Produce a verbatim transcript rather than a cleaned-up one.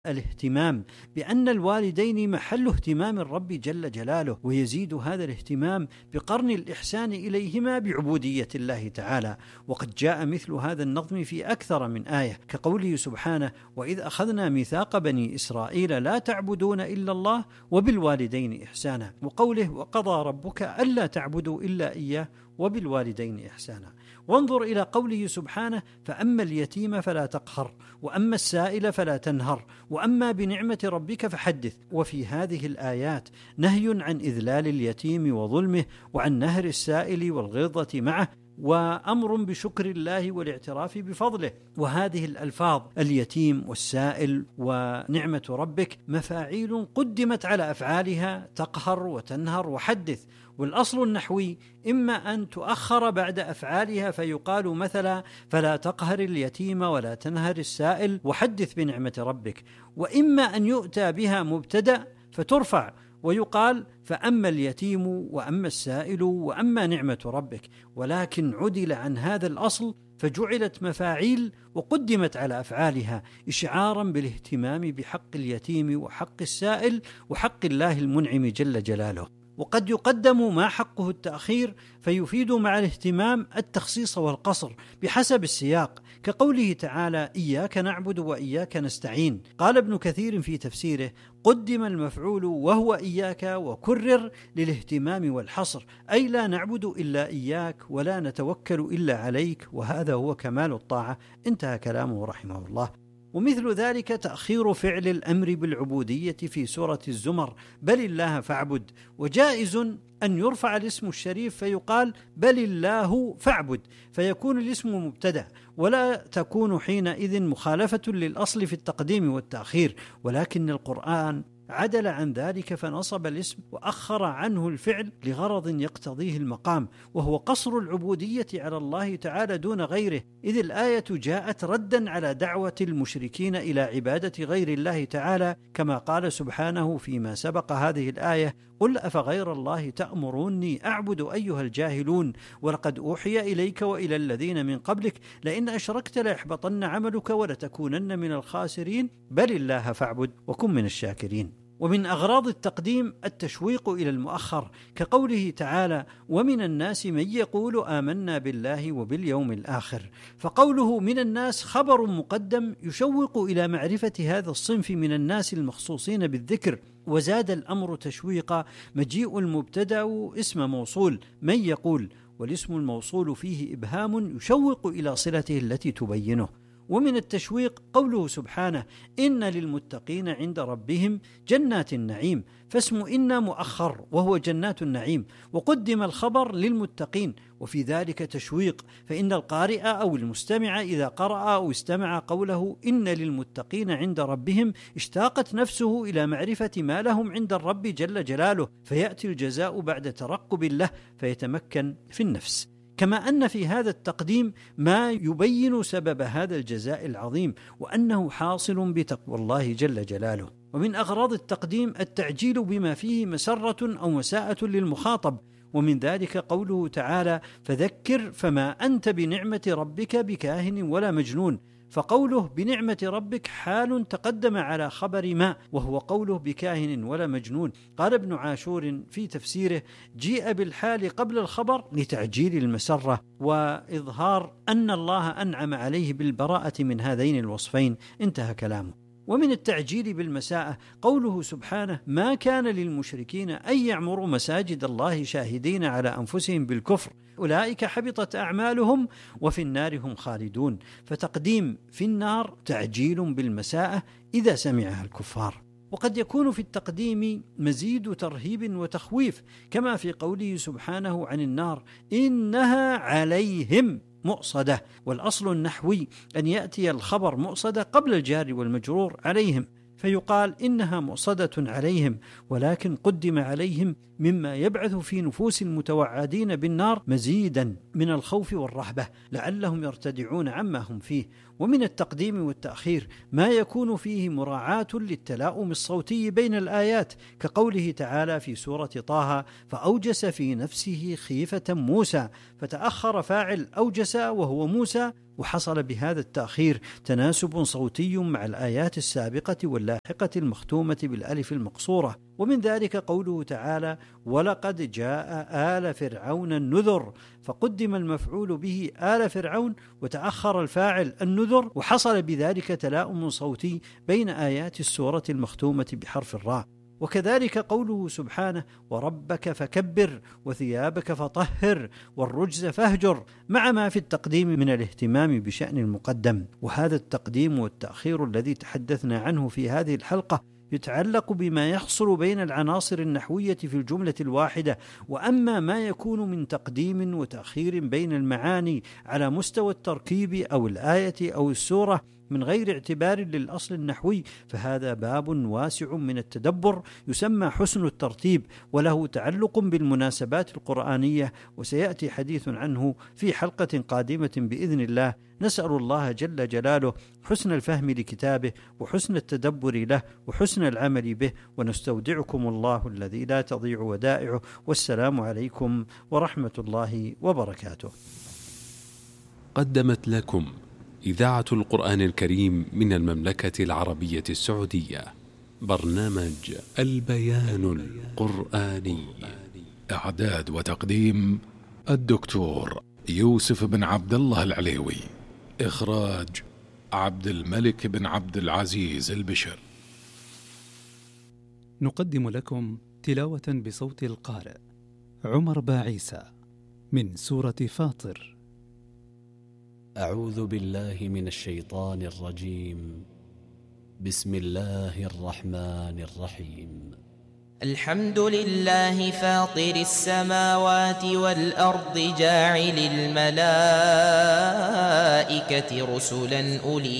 الاهتمام بأن الوالدين محل اهتمام الرب جل جلاله، ويزيد هذا الاهتمام بقرن الإحسان إليهما بعبودية الله تعالى. وقد جاء مثل هذا النظم في أكثر من آية، كقوله سبحانه: وإذ أخذنا ميثاق بني إسرائيل لا تعبدون إلا الله وبالوالدين إحسانا، وقوله: وقضى ربك ألا تعبدوا إلا إياه وبالوالدين إحسانا. وانظر إلى قوله سبحانه: فأما اليتيم فلا تقهر، وأما السائل فلا تنهر، وأما بنعمة ربك فحدث. وفي هذه الآيات نهي عن إذلال اليتيم وظلمه، وعن نهر السائل والغلظة معه، وأمر بشكر الله والاعتراف بفضله. وهذه الألفاظ اليتيم والسائل ونعمة ربك مفاعيل قدمت على أفعالها تقهر وتنهر وحدث. والأصل النحوي إما أن تؤخر بعد أفعالها فيقال مثلا: فلا تقهر اليتيم ولا تنهر السائل وحدث بنعمة ربك، وإما أن يؤتى بها مبتدأ فترفع ويقال: فأما اليتيم وأما السائل وأما نعمة ربك، ولكن عدل عن هذا الأصل فجعلت مفاعيل وقدمت على أفعالها إشعارا بالاهتمام بحق اليتيم وحق السائل وحق الله المنعم جل جلاله. وقد يقدم ما حقه التأخير فيفيد مع الاهتمام التخصيص والقصر بحسب السياق، كقوله تعالى: إياك نعبد وإياك نستعين. قال ابن كثير في تفسيره: قدم المفعول وهو إياك وكرر للاهتمام والحصر، أي لا نعبد إلا إياك ولا نتوكل إلا عليك، وهذا هو كمال الطاعة. انتهى كلامه رحمه الله. ومثل ذلك تأخير فعل الأمر بالعبودية في سورة الزمر: بل الله فاعبد. وجائز أن يرفع الاسم الشريف فيقال: بل الله فاعبد، فيكون الاسم مبتدأ، ولا تكون حينئذ مخالفة للأصل في التقديم والتأخير، ولكن القرآن عدل عن ذلك فنصب الاسم وأخر عنه الفعل لغرض يقتضيه المقام، وهو قصر العبودية على الله تعالى دون غيره، إذ الآية جاءت ردا على دعوة المشركين إلى عبادة غير الله تعالى، كما قال سبحانه فيما سبق هذه الآية: قل أفغير الله تأمروني أعبد أيها الجاهلون، ولقد أوحي إليك وإلى الذين من قبلك لئن أشركت ليحبطن عملك ولتكونن من الخاسرين، بل الله فاعبد وكن من الشاكرين. ومن أغراض التقديم التشويق إلى المؤخر، كقوله تعالى: ومن الناس من يقول آمنا بالله وباليوم الآخر. فقوله من الناس خبر مقدم يشوق إلى معرفة هذا الصنف من الناس المخصوصين بالذكر. وزاد الأمر تشويقا مجيء المبتدأ اسم موصول من يقول، والاسم الموصول فيه إبهام يشوق إلى صلته التي تبينه. ومن التشويق قوله سبحانه: إن للمتقين عند ربهم جنات النعيم، فاسم إن مؤخر وهو جنات النعيم، وقدم الخبر للمتقين، وفي ذلك تشويق، فإن القارئ أو المستمع إذا قرأ أو استمع قوله إن للمتقين عند ربهم اشتاقت نفسه إلى معرفة ما لهم عند الرب جل جلاله، فيأتي الجزاء بعد ترقب له فيتمكن في النفس. كما أن في هذا التقديم ما يبين سبب هذا الجزاء العظيم، وأنه حاصل بتقوى الله جل جلاله. ومن أغراض التقديم التعجيل بما فيه مسرة أو مساءة للمخاطب، ومن ذلك قوله تعالى: فذكر فما أنت بنعمة ربك بكاهن ولا مجنون. فقوله بنعمة ربك حال تقدم على خبر ما، وهو قوله بكاهن ولا مجنون. قال ابن عاشور في تفسيره: جيء بالحال قبل الخبر لتعجيل المسرة وإظهار أن الله أنعم عليه بالبراءة من هذين الوصفين. انتهى كلامه. ومن التعجيل بالمساءة قوله سبحانه: ما كان للمشركين أن يعمروا مساجد الله شاهدين على أنفسهم بالكفر أولئك حبطت أعمالهم وفي النار هم خالدون. فتقديم في النار تعجيل بالمساءة إذا سمعها الكفار. وقد يكون في التقديم مزيد ترهيب وتخويف، كما في قوله سبحانه عن النار: إنها عليهم مؤصدة. والأصل النحوي أن يأتي الخبر مؤصدة قبل الجار والمجرور عليهم، فيقال إنها مؤصدة عليهم، ولكن قدم عليهم مما يبعث في نفوس المتوعدين بالنار مزيدا من الخوف والرهبة لعلهم يرتدعون عما هم فيه. ومن التقديم والتأخير ما يكون فيه مراعاة للتلاؤم الصوتي بين الآيات، كقوله تعالى في سورة طه: فأوجس في نفسه خيفة موسى، فتأخر فاعل أوجس وهو موسى، وحصل بهذا التأخير تناسب صوتي مع الآيات السابقة واللاحقة المختومة بالألف المقصورة. ومن ذلك قوله تعالى: ولقد جاء آل فرعون النذر، فقدم المفعول به آل فرعون وتأخر الفاعل النذر، وحصل بذلك تلاؤم صوتي بين آيات السورة المختومة بحرف الراء. وكذلك قوله سبحانه: وربك فكبر وثيابك فطهر والرجز فاهجر، مع ما في التقديم من الاهتمام بشأن المقدم. وهذا التقديم والتأخير الذي تحدثنا عنه في هذه الحلقة يتعلق بما يحصل بين العناصر النحوية في الجملة الواحدة. وأما ما يكون من تقديم وتأخير بين المعاني على مستوى التركيب أو الآية أو السورة من غير اعتبار للأصل النحوي، فهذا باب واسع من التدبر يسمى حسن الترتيب، وله تعلق بالمناسبات القرآنية، وسيأتي حديث عنه في حلقة قادمة بإذن الله. نسأل الله جل جلاله حسن الفهم لكتابه وحسن التدبر له وحسن العمل به، ونستودعكم الله الذي لا تضيع ودائعه، والسلام عليكم ورحمة الله وبركاته. قدمت لكم إذاعة القرآن الكريم من المملكة العربية السعودية برنامج البيان القرآني. إعداد وتقديم الدكتور يوسف بن عبد الله العليوي. إخراج عبد الملك بن عبد العزيز البشر. نقدم لكم تلاوة بصوت القارئ عمر باعيسى من سورة فاطر. أعوذ بالله من الشيطان الرجيم. بسم الله الرحمن الرحيم. الحمد لله فاطر السماوات والأرض جاعل الملائكة رسلا أولي